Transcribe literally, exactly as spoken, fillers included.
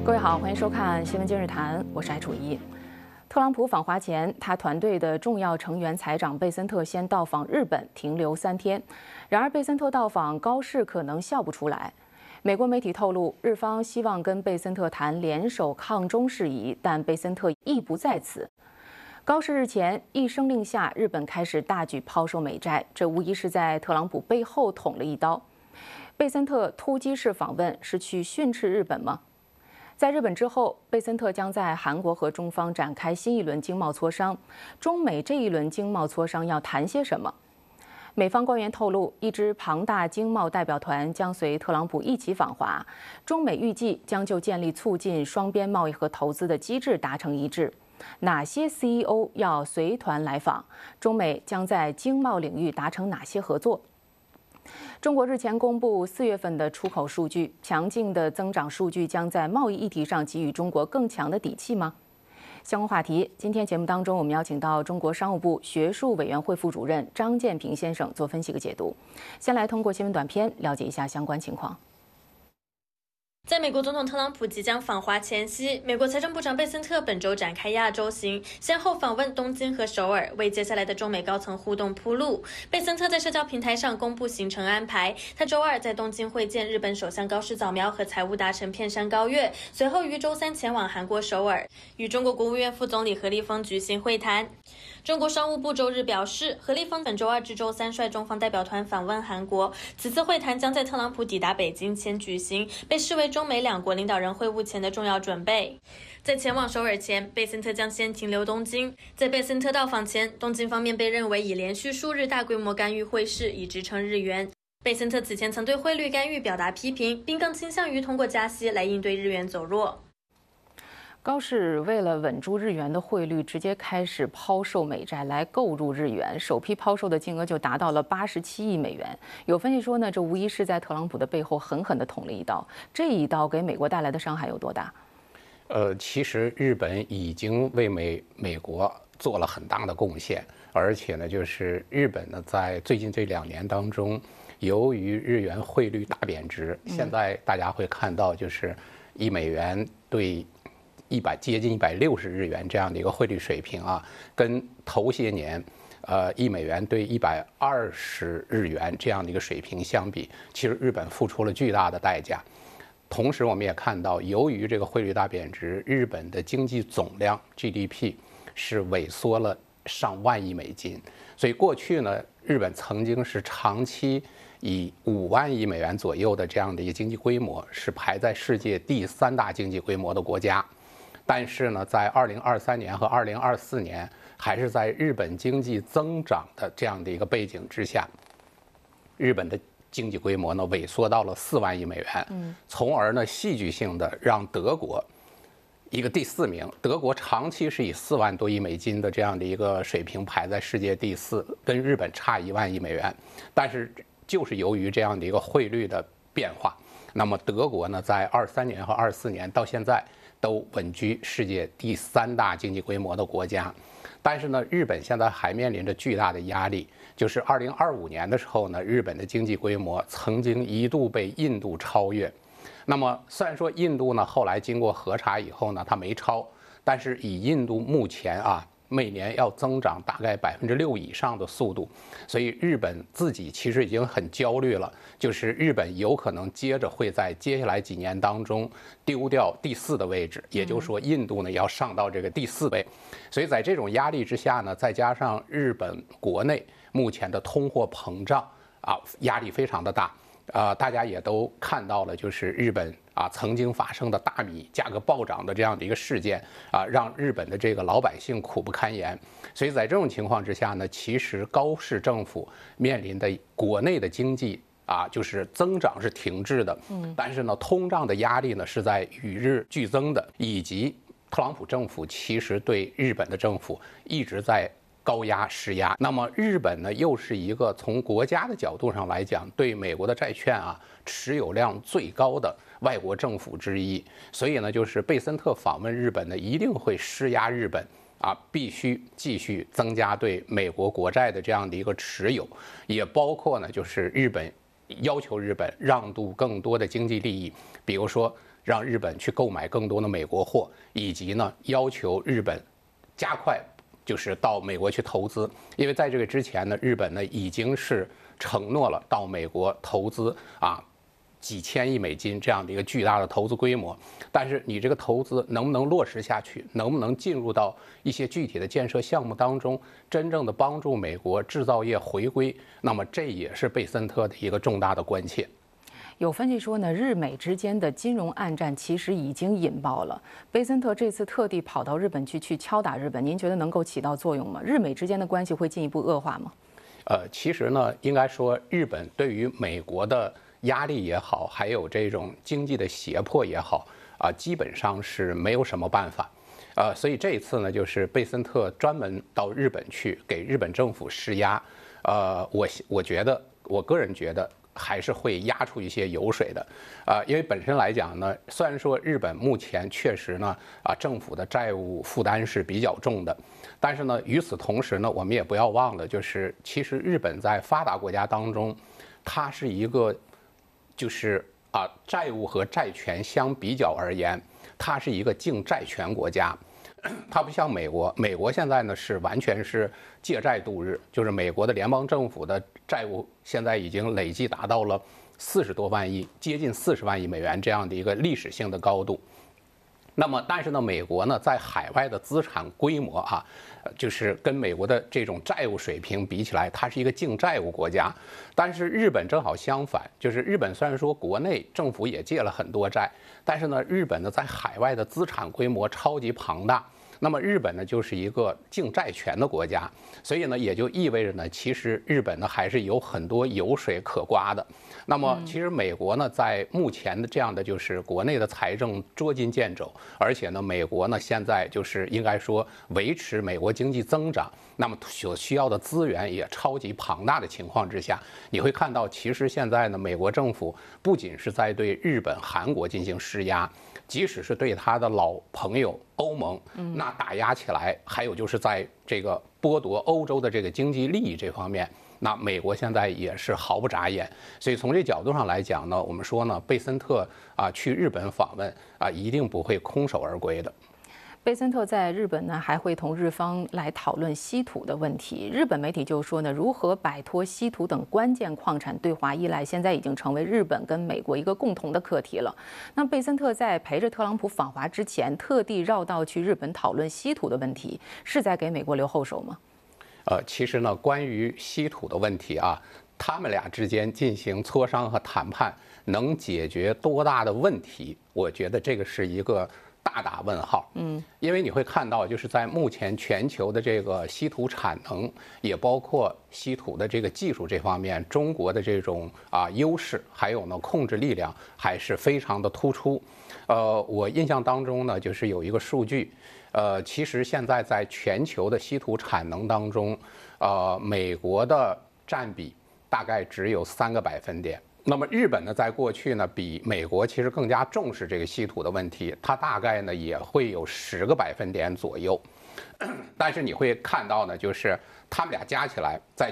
各位好，欢迎收看《新闻今日谈》，我是艾楚一。特朗普访华前，他团队的重要成员财长贝森特先到访日本，停留三天。然而，贝森特到访，高市可能笑不出来。美国媒体透露，日方希望跟贝森特谈联手抗中事宜，但贝森特意不在此。高市日前一声令下，日本开始大举抛售美债，这无疑是在特朗普背后捅了一刀。贝森特突击式访问是去训斥日本吗？在日本之后，贝森特将在韩国和中方展开新一轮经贸磋商。中美这一轮经贸磋商要谈些什么？美方官员透露，一支庞大经贸代表团将随特朗普一起访华。中美预计将就建立促进双边贸易和投资的机制达成一致。哪些 C E O 要随团来访？中美将在经贸领域达成哪些合作？中国日前公布四月份的出口数据，强劲的增长数据将在贸易议题上给予中国更强的底气吗？相关话题，今天节目当中我们邀请到中国商务部学术委员会副主任张建平先生做分析和解读。先来通过新闻短片了解一下相关情况。 在美国总统特朗普即将访华前夕，美国财政部长贝森特本周展开亚洲行，先后访问东京和首尔，为接下来的中美高层互动铺路。贝森特在社交平台上公布行程安排，他周二在东京会见日本首相高市早苗和财务大臣片山高月，随后于周三前往韩国首尔，与中国国务院副总理何立峰举行会谈。中国商务部周日表示，何立峰本周二至周三率中方代表团访问韩国，此次会谈将在特朗普抵达北京前举行，被视为中美两国领导人会晤前的重要准备。在前往首尔前，贝森特将先停留东京。在贝森特到访前，东京方面被认为已连续数日大规模干预汇市，以支撑日元。贝森特此前曾对汇率干预表达批评，并更倾向于通过加息来应对日元走弱。 高市为了稳住日元的汇率，直接开始抛售美债来购入日元，首批抛售的金额就达到了八十七亿美元。有分析说呢，这无疑是在特朗普的背后狠狠地捅了一刀。这一刀给美国带来的伤害有多大？ 呃，其实日本已经为美美国做了很大的贡献，而且呢，就是日本呢，在最近这两年当中，由于日元汇率大贬值，现在大家会看到，就是一美元对一百接近一百六十日元这样的一个汇率水平啊，跟头些年，呃，一美元对一百二十日元这样的一个水平相比，其实日本付出了巨大的代价。同时，我们也看到，由于这个汇率大贬值，日本的经济总量 G D P 是萎缩了上万亿美金。所以过去呢，日本曾经是长期以五万亿美元左右的这样的一个经济规模，是排在世界第三大经济规模的国家。但是呢，在二零二三年和二零二四年，还是在日本经济增长的这样的一个背景之下，日本的经济规模呢萎缩到了四万亿美元，嗯，从而呢戏剧性的让德国一个第四名，德国长期是以四万多亿美金的这样的一个水平排在世界第四，跟日本差一万亿美元，但是就是由于这样的一个汇率的变化，那么德国呢在二三年和二四年到现在都稳居世界第三大经济规模的国家。但是呢，日本现在还面临着巨大的压力，就是二零二五年的时候呢，日本的经济规模曾经一度被印度超越。那么虽然说印度呢后来经过核查以后呢，它没超，但是以印度目前啊每年要增长大概百分之六以上的速度，所以日本自己其实已经很焦虑了，就是日本有可能接着会在接下来几年当中丢掉第四的位置，也就是说印度呢要上到这个第四位，所以在这种压力之下呢，再加上日本国内目前的通货膨胀啊压力非常的大。啊、呃，大家也都看到了，就是日本啊曾经发生的大米价格暴涨的这样的一个事件啊，让日本的这个老百姓苦不堪言。所以在这种情况之下呢，其实高市政府面临的国内的经济啊，就是增长是停滞的，嗯，但是呢，通胀的压力呢是在与日俱增的，以及特朗普政府其实对日本的政府一直在高压施压。那么日本呢，又是一个从国家的角度上来讲，对美国的债券啊持有量最高的外国政府之一。所以呢，就是贝森特访问日本呢，一定会施压日本啊，必须继续增加对美国国债的这样的一个持有，也包括呢，就是日本要求日本让渡更多的经济利益，比如说让日本去购买更多的美国货，以及呢要求日本加快就是到美国去投资，因为在这个之前呢，日本呢已经是承诺了到美国投资啊。几千亿美金这样的一个巨大的投资规模，但是你这个投资能不能落实下去，能不能进入到一些具体的建设项目当中，真正的帮助美国制造业回归，那么这也是贝森特的一个重大的关切。 有分析说呢，日美之间的金融暗战其实已经引爆了。贝森特这次特地跑到日本去，去敲打日本，您觉得能够起到作用吗？日美之间的关系会进一步恶化吗？ 呃，其实呢，应该说日本对于美国的压力也好，还有这种经济的胁迫也好，啊，基本上是没有什么办法，呃，所以这一次呢，就是贝森特专门到日本去给日本政府施压，呃，我我觉得，我个人觉得还是会压出一些油水的，啊，因为本身来讲呢，虽然说日本目前确实呢，啊，政府的债务负担是比较重的，但是呢，与此同时呢，我们也不要忘了，就是其实日本在发达国家当中，它是一个。就是啊，债务和债权相比较而言，它是一个净债权国家，它不像美国，美国现在呢是完全是借债度日，就是美国的联邦政府的债务现在已经累计达到了四十多万亿，接近四十万亿美元这样的一个历史性的高度。那么，但是呢，美国呢在海外的资产规模啊，就是跟美国的这种债务水平比起来，它是一个净债务国家。但是日本正好相反，就是日本虽然说国内政府也借了很多债，但是呢，日本呢在海外的资产规模超级庞大。那么日本呢就是一个净债权的国家，所以呢也就意味着呢，其实日本呢还是有很多油水可刮的。那么其实美国呢在目前的这样的就是国内的财政捉襟见肘，而且呢美国呢现在就是应该说维持美国经济增长，那么所需要的资源也超级庞大的情况之下，你会看到其实现在呢美国政府不仅是在对日本、韩国进行施压，即使是对他的老朋友欧盟，那打压起来，还有就是在这个剥夺欧洲的这个经济利益这方面，那美国现在也是毫不眨眼。所以从这角度上来讲呢，我们说呢，贝森特啊去日本访问啊，一定不会空手而归的。 贝森特在日本呢，还会同日方来讨论稀土的问题。日本媒体就说呢，如何摆脱稀土等关键矿产对华依赖，现在已经成为日本跟美国一个共同的课题了。那贝森特在陪着特朗普访华之前，特地绕道去日本讨论稀土的问题，是在给美国留后手吗？ 呃，其实呢，关于稀土的问题啊，他们俩之间进行磋商和谈判，能解决多大的问题？我觉得这个是一个大打问号。嗯，因为你会看到，就是在目前全球的这个稀土产能，也包括稀土的这个技术这方面，中国的这种啊优势，还有呢控制力量还是非常的突出。呃，我印象当中呢，就是有一个数据。呃，其实现在在全球的稀土产能当中，呃，美国的占比大概只有三个百分点。那么日本呢，在过去呢，比美国其实更加重视这个稀土的问题，它大概呢也会有十个百分点左右。但是你会看到呢，就是他们俩加起来在